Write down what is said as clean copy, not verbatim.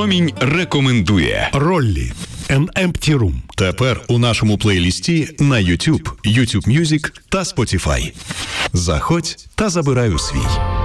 Промінь рекомендує Роллі An Empty Room. Тепер у нашому плейлісті на YouTube, YouTube Music та Spotify. Заходь та забирай у свій.